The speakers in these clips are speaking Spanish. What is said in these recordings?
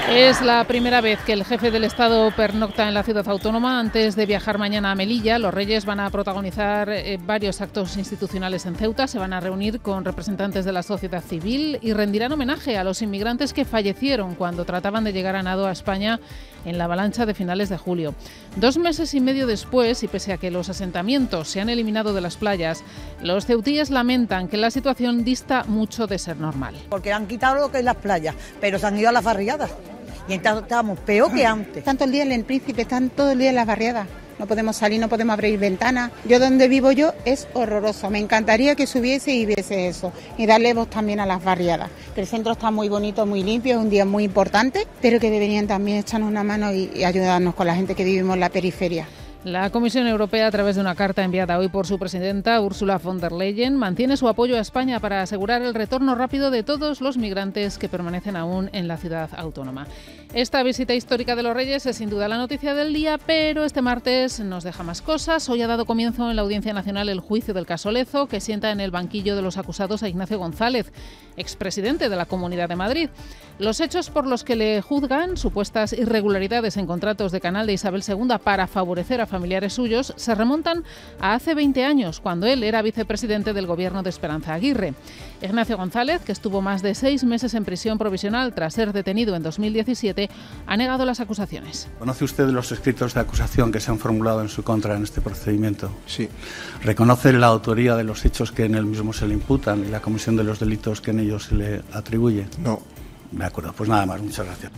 Es la primera vez que el jefe del Estado pernocta en la ciudad autónoma. Antes de viajar mañana a Melilla, los Reyes van a protagonizar varios actos institucionales en Ceuta. Se van a reunir con representantes de la sociedad civil y rendirán homenaje a los inmigrantes que fallecieron cuando trataban de llegar a nado a España en la avalancha de finales de julio. 2 meses y medio después, y pese a que los asentamientos se han eliminado de las playas, los ceutíes lamentan que la situación dista mucho de ser normal. Porque han quitado lo que es las playas, pero se han ido a las barriadas. Y entonces estamos peor que antes. Están todo el día en el Príncipe, están todo el día en las barriadas. No podemos salir, no podemos abrir ventanas. Yo donde vivo yo es horroroso. Me encantaría que subiese y viese eso. Y darle voz también a las barriadas. Que el centro está muy bonito, muy limpio, es un día muy importante, pero que deberían también echarnos una mano y ayudarnos con la gente que vivimos en la periferia. La Comisión Europea, a través de una carta enviada hoy por su presidenta, Ursula von der Leyen, mantiene su apoyo a España para asegurar el retorno rápido de todos los migrantes que permanecen aún en la ciudad autónoma. Esta visita histórica de los Reyes es sin duda la noticia del día, pero este martes nos deja más cosas. Hoy ha dado comienzo en la Audiencia Nacional el juicio del caso Lezo, que sienta en el banquillo de los acusados a Ignacio González, expresidente de la Comunidad de Madrid. Los hechos por los que le juzgan, supuestas irregularidades en contratos de Canal de Isabel II para favorecer a familiares suyos, se remontan a hace 20 años, cuando él era vicepresidente del gobierno de Esperanza Aguirre. Ignacio González, que estuvo más de 6 meses en prisión provisional tras ser detenido en 2017, ha negado las acusaciones. ¿Conoce usted los escritos de acusación que se han formulado en su contra en este procedimiento? Sí. ¿Reconoce la autoría de los hechos que en él mismo se le imputan y la comisión de los delitos que en ellos se le atribuye? No. De acuerdo, pues nada más, muchas gracias.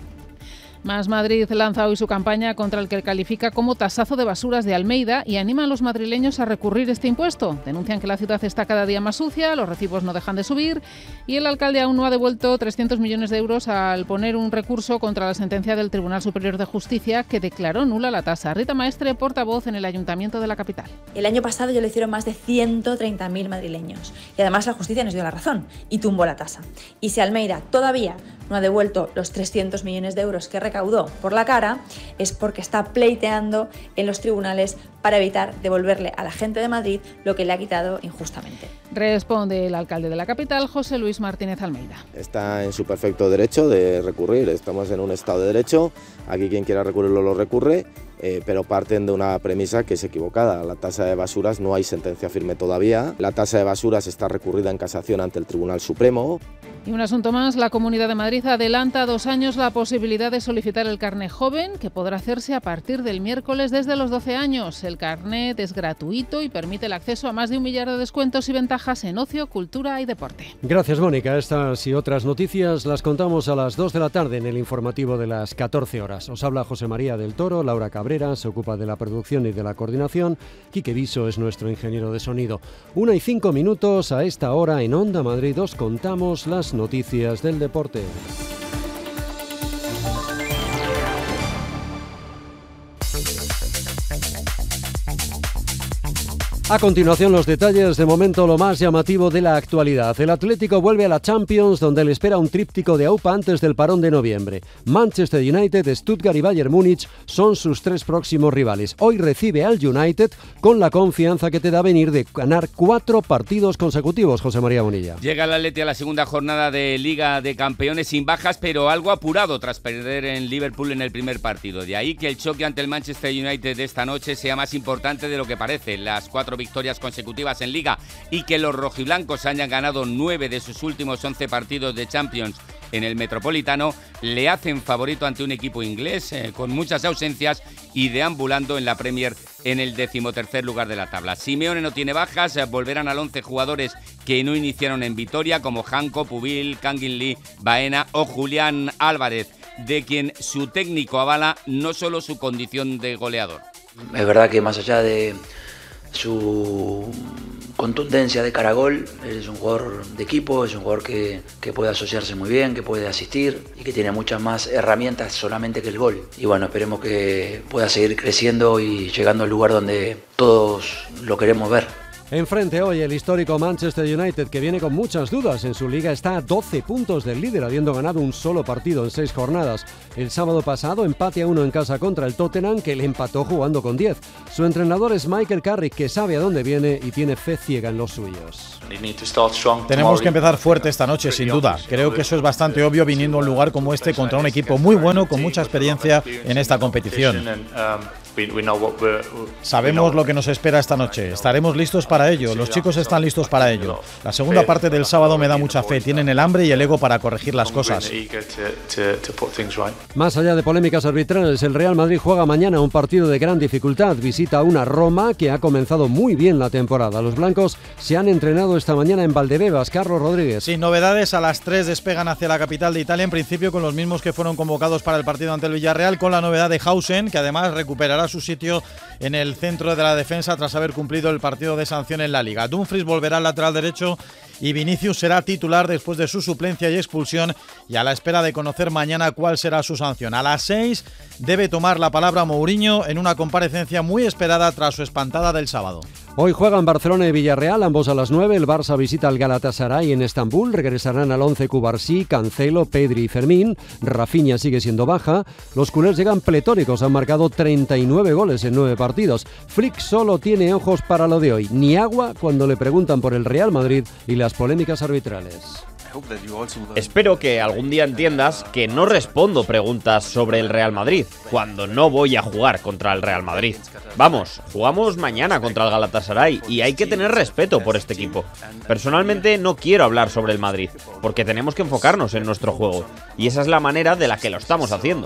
Más Madrid lanza hoy su campaña contra el que califica como tasazo de basuras de Almeida y anima a los madrileños a recurrir este impuesto. Denuncian que la ciudad está cada día más sucia, los recibos no dejan de subir y el alcalde aún no ha devuelto 300 millones de euros al poner un recurso contra la sentencia del Tribunal Superior de Justicia que declaró nula la tasa. Rita Maestre, portavoz en el Ayuntamiento de la capital. El año pasado ya lo hicieron más de 130.000 madrileños y además la justicia nos dio la razón y tumbó la tasa. Y si Almeida todavía no ha devuelto los 300 millones de euros que recaudó por la cara, es porque está pleiteando en los tribunales para evitar devolverle a la gente de Madrid lo que le ha quitado injustamente. Responde el alcalde de la capital, José Luis Martínez Almeida. Está en su perfecto derecho de recurrir, estamos en un estado de derecho, aquí quien quiera recurrirlo lo recurre, pero parten de una premisa que es equivocada. La tasa de basuras no hay sentencia firme todavía, la tasa de basuras está recurrida en casación ante el Tribunal Supremo. Y un asunto más, la Comunidad de Madrid adelanta 2 años la posibilidad de solicitar el carné joven, que podrá hacerse a partir del miércoles desde los 12 años. El carnet es gratuito y permite el acceso a más de 1 millar de descuentos y ventajas en ocio, cultura y deporte. Gracias, Mónica. Estas y otras noticias las contamos a las 2 de la tarde en el informativo de las 14 horas. Os habla José María del Toro, Laura Cabrera se ocupa de la producción y de la coordinación, Quique Viso es nuestro ingeniero de sonido. 1:05 a esta hora en Onda Madrid os contamos las noticias del deporte. A continuación los detalles, de momento lo más llamativo de la actualidad. El Atlético vuelve a la Champions, donde le espera un tríptico de AUPA antes del parón de noviembre. Manchester United, Stuttgart y Bayern Múnich son sus 3 próximos rivales. Hoy recibe al United con la confianza que te da venir de ganar 4 partidos consecutivos, José María Bonilla. Llega el Atleti a la segunda jornada de Liga de Campeones sin bajas, pero algo apurado tras perder en Liverpool en el primer partido. De ahí que el choque ante el Manchester United de esta noche sea más importante de lo que parece. Las 4 victorias consecutivas en Liga y que los rojiblancos hayan ganado 9 de sus últimos 11 partidos de Champions en el Metropolitano le hacen favorito ante un equipo inglés con muchas ausencias y deambulando en la Premier en el 13º lugar de la tabla. Simeone no tiene bajas, volverán al 11 jugadores que no iniciaron en Vitoria, como Janko, Pubil, Kangin Lee, Baena o Julián Álvarez, de quien su técnico avala no solo su condición de goleador. Es verdad que más allá de su contundencia de cara a gol, es un jugador de equipo, es un jugador que puede asociarse muy bien, que puede asistir y que tiene muchas más herramientas solamente que el gol. Y bueno, esperemos que pueda seguir creciendo y llegando al lugar donde todos lo queremos ver. Enfrente hoy el histórico Manchester United, que viene con muchas dudas. En su liga está a 12 puntos del líder, habiendo ganado un solo partido en 6 jornadas. El sábado pasado empate a 1 en casa contra el Tottenham, que le empató jugando con 10. Su entrenador es Michael Carrick, que sabe a dónde viene y tiene fe ciega en los suyos. Tenemos que empezar fuerte esta noche, sin duda. Creo que eso es bastante obvio viniendo a un lugar como este contra un equipo muy bueno, con mucha experiencia en esta competición. Sabemos lo que nos espera esta noche. Estaremos listos para ello. Los chicos están listos para ello. La segunda parte del sábado me da mucha fe. Tienen el hambre y el ego para corregir las cosas. Más allá de polémicas arbitrales, el Real Madrid juega mañana un partido de gran dificultad. Visita a una Roma que ha comenzado muy bien la temporada. Los blancos se han entrenado esta mañana en Valdebebas. Carlos Rodríguez. Sin novedades, a las 3 despegan hacia la capital de Italia, en principio con los mismos que fueron convocados para el partido ante el Villarreal, con la novedad de Hausen, que además recuperará su sitio en el centro de la defensa tras haber cumplido el partido de sanción en la Liga. Dumfries volverá al lateral derecho y Vinicius será titular después de su suplencia y expulsión, y a la espera de conocer mañana cuál será su sanción. A las 6 debe tomar la palabra Mourinho en una comparecencia muy esperada tras su espantada del sábado. Hoy juegan Barcelona y Villarreal, ambos a las 9. El Barça visita al Galatasaray en Estambul. Regresarán al 11 Cubarsí, Cancelo, Pedri y Fermín. Rafinha sigue siendo baja. Los culés llegan pletóricos, han marcado 39 goles en 9 partidos. Flick solo tiene ojos para lo de hoy. Ni agua cuando le preguntan por el Real Madrid y las polémicas arbitrales. Espero que algún día entiendas que no respondo preguntas sobre el Real Madrid cuando no voy a jugar contra el Real Madrid. Vamos, jugamos mañana contra el Galatasaray y hay que tener respeto por este equipo. Personalmente no quiero hablar sobre el Madrid porque tenemos que enfocarnos en nuestro juego y esa es la manera de la que lo estamos haciendo.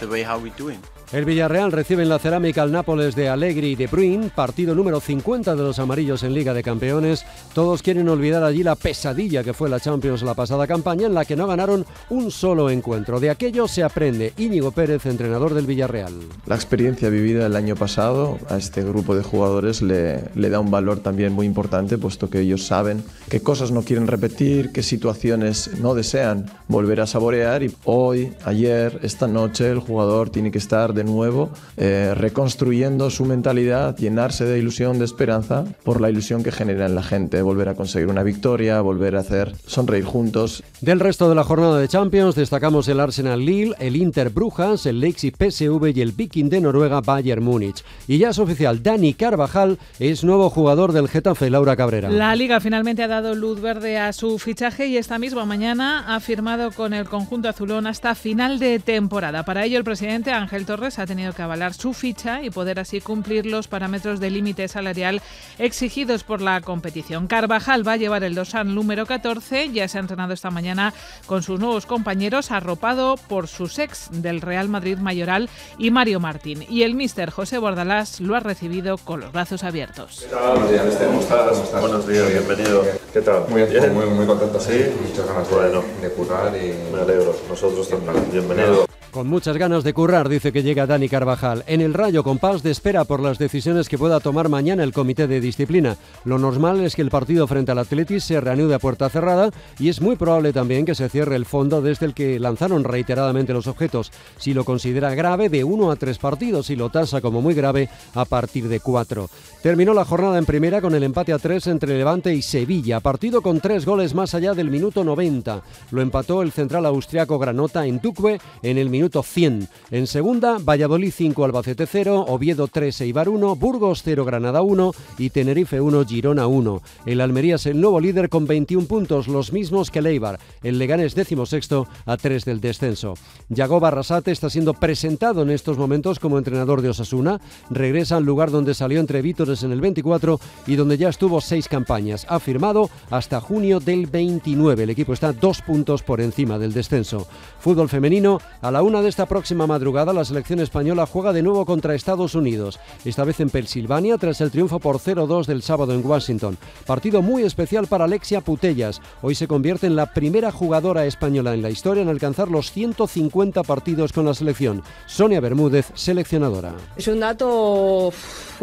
El Villarreal recibe en la Cerámica al Nápoles de Allegri y De Bruyne, partido número 50 de los amarillos en Liga de Campeones. Todos quieren olvidar allí la pesadilla que fue la Champions la pasada campaña, en la que no ganaron un solo encuentro. De aquello se aprende. Íñigo Pérez, entrenador del Villarreal. La experiencia vivida el año pasado a este grupo de jugadores le da un valor también muy importante, puesto que ellos saben qué cosas no quieren repetir, qué situaciones no desean volver a saborear, y hoy, ayer, esta noche el jugador tiene que estar de nuevo reconstruyendo su mentalidad, llenarse de ilusión, de esperanza por la ilusión que genera en la gente, volver a conseguir una victoria, volver a hacer sonreír juntos. Del resto de la jornada de Champions destacamos el Arsenal Lille, el Inter Brujas, el Leipzig PSV y el Viking de Noruega Bayern Múnich. Y ya es oficial, Dani Carvajal es nuevo jugador del Getafe. Laura Cabrera. La Liga finalmente ha dado luz verde a su fichaje y esta misma mañana ha firmado con el conjunto azulón hasta final de temporada. Para ello el presidente Ángel Torres ha tenido que avalar su ficha y poder así cumplir los parámetros de límite salarial exigidos por la competición. Carvajal va a llevar el dorsal número 14, ya se ha entrenado esta mañana con sus nuevos compañeros, arropado por sus ex del Real Madrid Mayoral y Mario Martín. Y el míster José Bordalás lo ha recibido con los brazos abiertos. ¿Qué tal? Buenos días, ¿cómo estás? Buenos días, bienvenido. ¿Qué tal? Muy bien, muy contento, sí. Muchas ganas de currar y me alegro. Nosotros también. Bienvenido. Con muchas ganas de currar, dice que llega Dani Carvajal. En el Rayo Compás de espera por las decisiones que pueda tomar mañana el comité de disciplina. Lo normal es que el partido frente al Athletic se reanude a puerta cerrada y es muy probable también que se cierre el fondo desde el que lanzaron reiteradamente los objetos. Si lo considera grave, de 1 a 3 partidos, y lo tasa como muy grave a partir de 4. Terminó la jornada en primera con el empate a 3 entre Levante y Sevilla. Partido con 3 goles más allá del minuto 90. Lo empató el central austriaco Granota en Duque en el minuto 100. En segunda, Valladolid 5, Albacete 0, Oviedo 3, Eibar 1, Burgos 0, Granada 1 y Tenerife 1, Girona 1. El Almería es el nuevo líder con 21 puntos, los mismos que el Eibar. El Leganés 16º a 3 del descenso. Yagoba Arrasate está siendo presentado en estos momentos como entrenador de Osasuna. Regresa al lugar donde salió entre vítores en el 24 y donde ya estuvo 6 campañas. Ha firmado hasta junio del 29. El equipo está 2 puntos por encima del descenso. Fútbol femenino, a la 1 de esta próxima madrugada la selección española juega de nuevo contra Estados Unidos, esta vez en Pensilvania tras el triunfo por 0-2 del sábado en Washington. Partido muy especial para Alexia Putellas. Hoy se convierte en la primera jugadora española en la historia en alcanzar los 150 partidos con la selección. Sonia Bermúdez, seleccionadora. Es un dato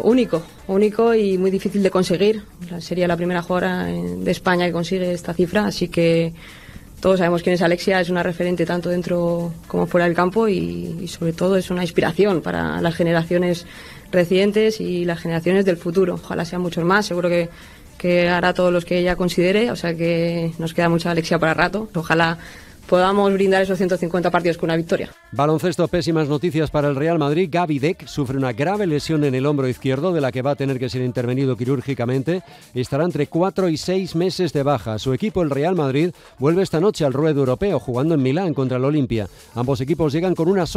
único y muy difícil de conseguir. Sería la primera jugadora de España que consigue esta cifra, así que todos sabemos quién es Alexia, es una referente tanto dentro como fuera del campo y sobre todo es una inspiración para las generaciones recientes y las generaciones del futuro. Ojalá sean muchos más, seguro que que hará todos los que ella considere, o sea que nos queda mucha Alexia para rato. Ojalá podamos brindar esos 150 partidos con una victoria. Baloncesto, pésimas noticias para el Real Madrid. Gaby Deck sufre una grave lesión en el hombro izquierdo de la que va a tener que ser intervenido quirúrgicamente. Estará entre 4 y 6 meses de baja. Su equipo, el Real Madrid, vuelve esta noche al ruedo europeo jugando en Milán contra el Olimpia. Ambos equipos llegan con una